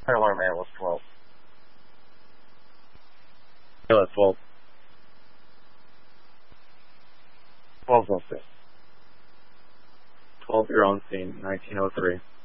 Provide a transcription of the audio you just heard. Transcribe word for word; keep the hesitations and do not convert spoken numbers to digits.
Fire alarm A L S twelve. A L S twelve. twelve's on scene. twelve, you're on scene, nineteen oh three.